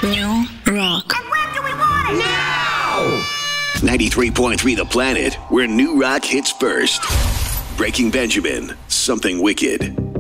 New rock. And when do we want it? Now! 93.3 The Planet, where new rock hits first. Breaking Benjamin, Something Wicked.